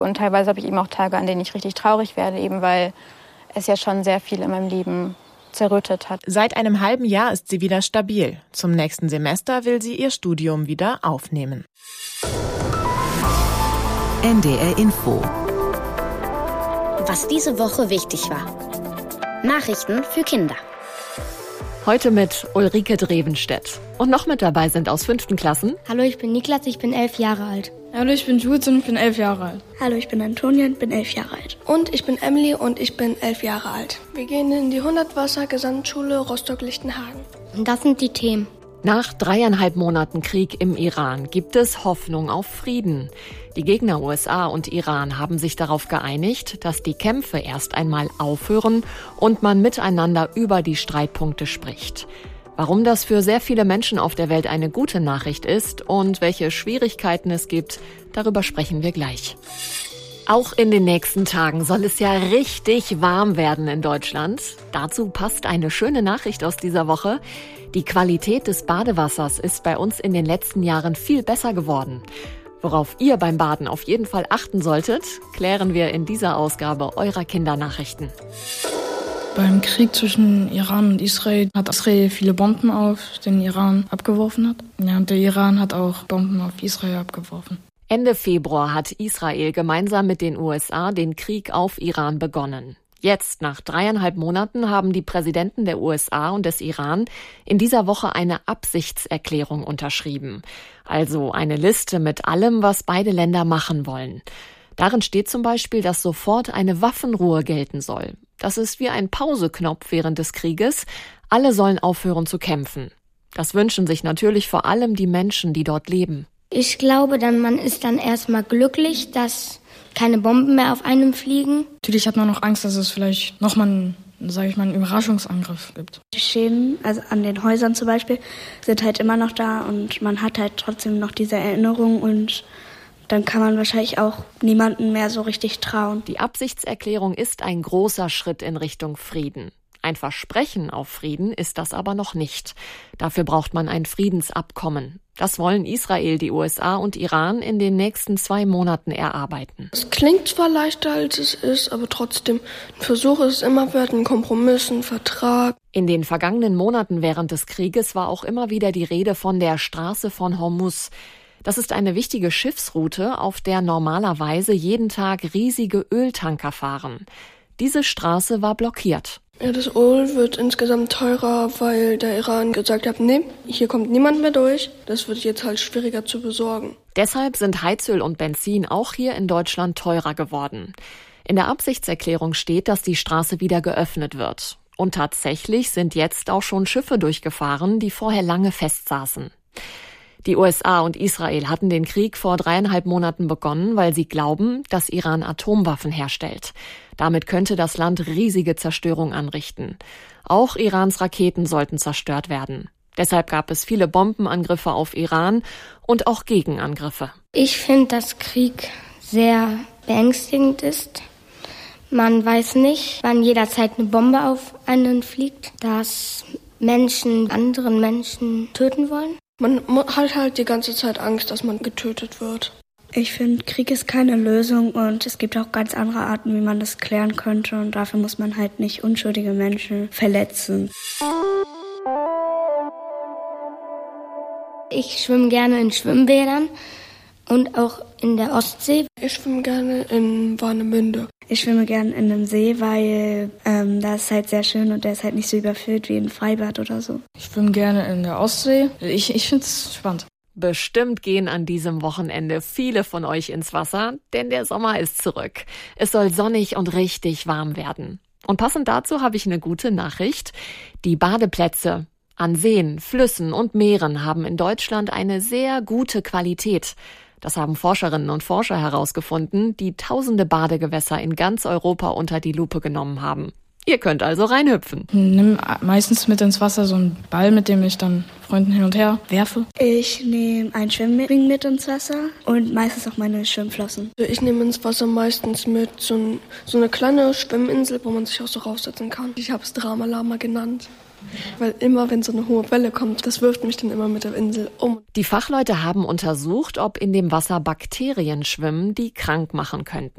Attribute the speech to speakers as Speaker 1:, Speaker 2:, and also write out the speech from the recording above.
Speaker 1: Und teilweise habe ich eben auch Tage, an denen ich richtig traurig werde, eben weil es ja schon sehr viel in meinem Leben zerrüttet hat.
Speaker 2: Seit einem halben Jahr ist sie wieder stabil. Zum nächsten Semester will sie ihr Studium wieder aufnehmen.
Speaker 3: NDR Info.
Speaker 4: Was diese Woche wichtig war. Nachrichten für Kinder.
Speaker 5: Heute mit Ulrike Drevenstedt. Und noch mit dabei sind aus 5. Klassen.
Speaker 6: Hallo, ich bin Niklas, ich bin 11 Jahre alt.
Speaker 7: Hallo, ich bin Jules und ich bin 11 Jahre alt.
Speaker 8: Hallo, ich bin Antonia und bin 11 Jahre alt.
Speaker 9: Und ich bin Emily und ich bin 11 Jahre alt. Wir gehen in die 100-Wasser-Gesamtschule Rostock-Lichtenhagen.
Speaker 6: Und das sind die Themen.
Speaker 5: Nach 3,5 Monaten Krieg im Iran gibt es Hoffnung auf Frieden. Die Gegner USA und Iran haben sich darauf geeinigt, dass die Kämpfe erst einmal aufhören und man miteinander über die Streitpunkte spricht. Warum das für sehr viele Menschen auf der Welt eine gute Nachricht ist und welche Schwierigkeiten es gibt, darüber sprechen wir gleich. Auch in den nächsten Tagen soll es ja richtig warm werden in Deutschland. Dazu passt eine schöne Nachricht aus dieser Woche. Die Qualität des Badewassers ist bei uns in den letzten Jahren viel besser geworden. Worauf ihr beim Baden auf jeden Fall achten solltet, klären wir in dieser Ausgabe eurer Kindernachrichten.
Speaker 7: Beim Krieg zwischen Iran und Israel hat Israel viele Bomben auf den Iran abgeworfen hat. Ja, und der Iran hat auch Bomben auf Israel abgeworfen.
Speaker 5: Ende Februar hat Israel gemeinsam mit den USA den Krieg auf Iran begonnen. Jetzt, nach 3,5 Monaten, haben die Präsidenten der USA und des Iran in dieser Woche eine Absichtserklärung unterschrieben. Also eine Liste mit allem, was beide Länder machen wollen. Darin steht zum Beispiel, dass sofort eine Waffenruhe gelten soll. Das ist wie ein Pauseknopf während des Krieges. Alle sollen aufhören zu kämpfen. Das wünschen sich natürlich vor allem die Menschen, die dort leben.
Speaker 6: Ich glaube, man ist dann erstmal glücklich, dass keine Bomben mehr auf einem fliegen.
Speaker 7: Natürlich hat man noch Angst, dass es vielleicht nochmal einen Überraschungsangriff gibt.
Speaker 8: Die Schäden, also an den Häusern zum Beispiel, sind halt immer noch da und man hat halt trotzdem noch diese Erinnerung und dann kann man wahrscheinlich auch niemandem mehr so richtig trauen.
Speaker 5: Die Absichtserklärung ist ein großer Schritt in Richtung Frieden. Ein Versprechen auf Frieden ist das aber noch nicht. Dafür braucht man ein Friedensabkommen. Das wollen Israel, die USA und Iran in den nächsten 2 Monaten erarbeiten.
Speaker 9: Es klingt zwar leichter, als es ist, aber trotzdem, ein Versuch ist es immer wert, ein Kompromiss, ein Vertrag.
Speaker 5: In den vergangenen Monaten während des Krieges war auch immer wieder die Rede von der Straße von Hormuz. Das ist eine wichtige Schiffsroute, auf der normalerweise jeden Tag riesige Öltanker fahren. Diese Straße war blockiert.
Speaker 9: Ja, das Öl wird insgesamt teurer, weil der Iran gesagt hat, nee, hier kommt niemand mehr durch. Das wird jetzt halt schwieriger zu besorgen.
Speaker 5: Deshalb sind Heizöl und Benzin auch hier in Deutschland teurer geworden. In der Absichtserklärung steht, dass die Straße wieder geöffnet wird. Und tatsächlich sind jetzt auch schon Schiffe durchgefahren, die vorher lange festsaßen. Die USA und Israel hatten den Krieg vor 3,5 Monaten begonnen, weil sie glauben, dass Iran Atomwaffen herstellt. Damit könnte das Land riesige Zerstörung anrichten. Auch Irans Raketen sollten zerstört werden. Deshalb gab es viele Bombenangriffe auf Iran und auch Gegenangriffe.
Speaker 6: Ich finde, dass Krieg sehr beängstigend ist. Man weiß nicht, wann jederzeit eine Bombe auf einen fliegt, dass Menschen anderen Menschen töten wollen.
Speaker 9: Man hat halt die ganze Zeit Angst, dass man getötet wird.
Speaker 8: Ich finde, Krieg ist keine Lösung und es gibt auch ganz andere Arten, wie man das klären könnte. Und dafür muss man halt nicht unschuldige Menschen verletzen.
Speaker 6: Ich schwimme gerne in Schwimmbädern und auch in der Ostsee.
Speaker 9: Ich schwimme gerne in Warnemünde.
Speaker 8: Ich schwimme gerne in einem See, weil da ist halt sehr schön und der ist halt nicht so überfüllt wie ein Freibad oder so.
Speaker 7: Ich schwimme gerne in der Ostsee. Ich finde es spannend.
Speaker 5: Bestimmt gehen an diesem Wochenende viele von euch ins Wasser, denn der Sommer ist zurück. Es soll sonnig und richtig warm werden. Und passend dazu habe ich eine gute Nachricht. Die Badeplätze an Seen, Flüssen und Meeren haben in Deutschland eine sehr gute Qualität. Das haben Forscherinnen und Forscher herausgefunden, die tausende Badegewässer in ganz Europa unter die Lupe genommen haben. Ihr könnt also reinhüpfen.
Speaker 7: Ich nehme meistens mit ins Wasser so einen Ball, mit dem ich dann Freunden hin und her werfe.
Speaker 8: Ich nehme einen Schwimmring mit ins Wasser und meistens auch meine Schwimmflossen.
Speaker 9: Ich nehme ins Wasser meistens mit so eine kleine Schwimminsel, wo man sich auch so raufsetzen kann. Ich habe es Dramalama genannt. Weil immer, wenn so eine hohe Welle kommt, das wirft mich dann immer mit der Insel um.
Speaker 5: Die Fachleute haben untersucht, ob in dem Wasser Bakterien schwimmen, die krank machen könnten.